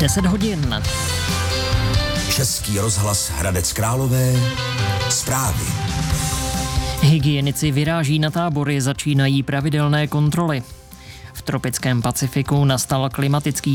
10 hodin. Český rozhlas Hradec Králové. Zprávy. Hygienici vyráží na tábory, začínají pravidelné kontroly. V tropickém Pacifiku nastal klimatický